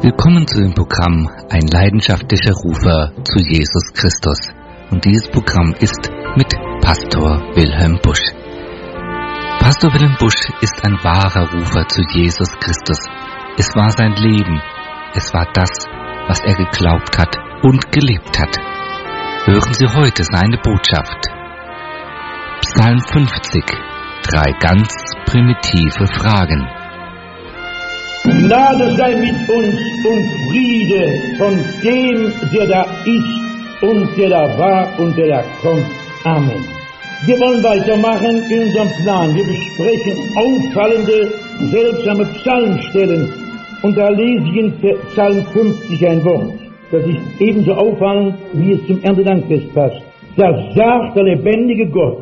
Willkommen zu dem Programm Ein leidenschaftlicher Rufer zu Jesus Christus. Und dieses Programm ist mit Pastor Wilhelm Busch. Pastor Wilhelm Busch ist ein wahrer Rufer zu Jesus Christus. Es war sein Leben. Es war das, was er geglaubt hat und gelebt hat. Hören Sie heute seine Botschaft. Psalm 50. 3 ganz primitive Fragen. Gnade sei mit uns und Friede von dem, der da ist und der da war und der da kommt. Amen. Wir wollen weitermachen in unserem Plan. Wir besprechen auffallende, seltsame Psalmstellen. Und da lese ich in Psalm 50 ein Wort, das ist ebenso auffallend, wie es zum Erntedankfest passt. Da sagt der lebendige Gott: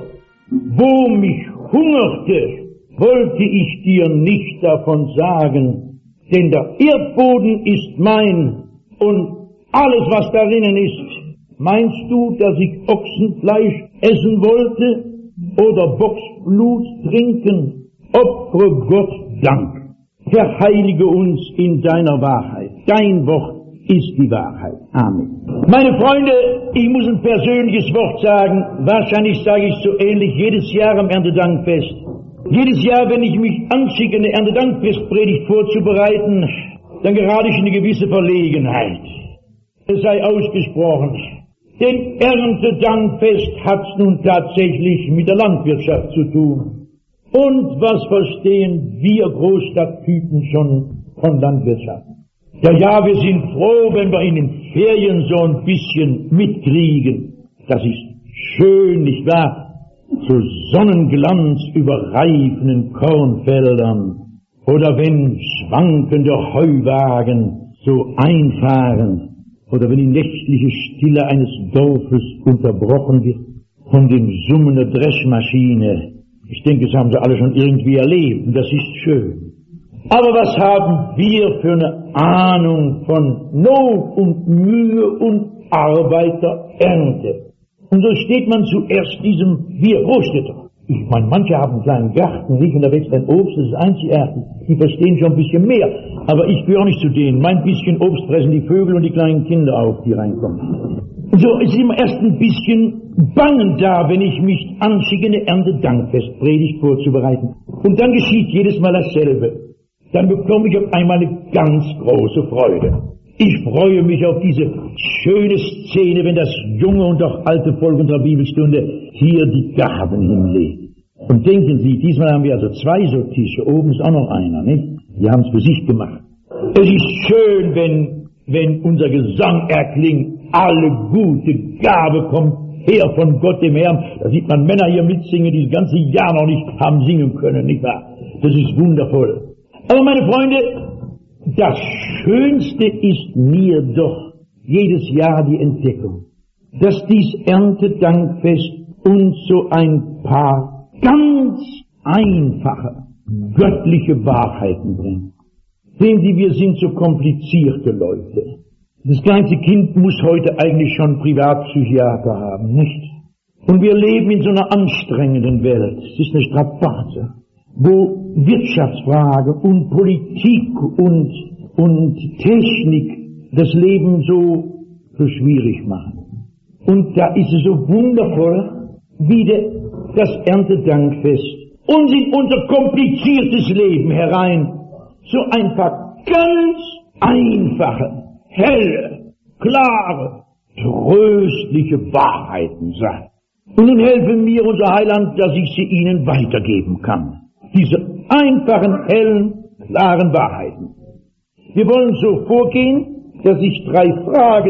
Wo mich hungerte, wollte ich dir nicht davon sagen, denn der Erdboden ist mein und alles, was darinnen ist. Meinst du, dass ich Ochsenfleisch essen wollte oder Bocksblut trinken? Opfere Gott Dank. Verheilige uns in deiner Wahrheit. Dein Wort ist die Wahrheit. Amen. Meine Freunde, ich muss ein persönliches Wort sagen. Wahrscheinlich sage ich so ähnlich jedes Jahr am Erntedankfest. Jedes Jahr, wenn ich mich anschicke, eine Erntedankfestpredigt vorzubereiten, dann gerate ich in eine gewisse Verlegenheit. Es sei ausgesprochen, denn Erntedankfest hat's nun tatsächlich mit der Landwirtschaft zu tun. Und was verstehen wir Großstadttypen schon von Landwirtschaft? Ja, wir sind froh, wenn wir in den Ferien so ein bisschen mitkriegen. Das ist schön, nicht wahr? Zu Sonnenglanz über reifenden Kornfeldern oder wenn schwankende Heuwagen so einfahren oder wenn die nächtliche Stille eines Dorfes unterbrochen wird von dem Summen der Dreschmaschine. Ich denke, das haben Sie alle schon irgendwie erlebt und das ist schön. Aber was haben wir für eine Ahnung von Not und Mühe und Arbeiterernte? Und so steht man zuerst diesem Wir Großstädter. Ich meine, manche haben einen kleinen Garten, nicht? Und da wächst ein Obst, das ist einzigartig. Die verstehen schon ein bisschen mehr. Aber ich gehöre nicht zu denen. Mein bisschen Obst fressen die Vögel und die kleinen Kinder auf, die reinkommen. Und so ist immer erst ein bisschen Bangen da, wenn ich mich anschicke, eine Erntedankfestpredigt vorzubereiten. Und dann geschieht jedes Mal dasselbe. Dann bekomme ich auf einmal eine ganz große Freude. Ich freue mich auf diese schöne Szene, wenn das junge und auch alte Volk unserer Bibelstunde hier die Gaben hinlegt. Und denken Sie, diesmal haben wir also 2 so Tische, oben ist auch noch einer, nicht? Die haben es für sich gemacht. Es ist schön, wenn unser Gesang erklingt, alle gute Gabe kommt her von Gott dem Herrn. Da sieht man Männer hier mitsingen, die das ganze Jahr noch nicht haben singen können, nicht wahr? Das ist wundervoll. Aber meine Freunde, das Schönste ist mir doch jedes Jahr die Entdeckung, dass dies Erntedankfest uns so ein paar ganz einfache, göttliche Wahrheiten bringt. Sehen Sie, wir sind so komplizierte Leute. Das kleinste Kind muss heute eigentlich schon Privatpsychiater haben, nicht? Und wir leben in so einer anstrengenden Welt. Es ist eine Strapaze, wo Wirtschaftsfrage und Politik und Technik das Leben so schwierig machen. Und da ist es so wundervoll, wie das Erntedankfest uns in unser kompliziertes Leben herein so ein paar ganz einfache, helle, klare, tröstliche Wahrheiten sagt. Und nun helfe mir unser Heiland, dass ich sie Ihnen weitergeben kann. Diese einfachen, hellen, klaren Wahrheiten. Wir wollen so vorgehen, dass ich 3 Fragen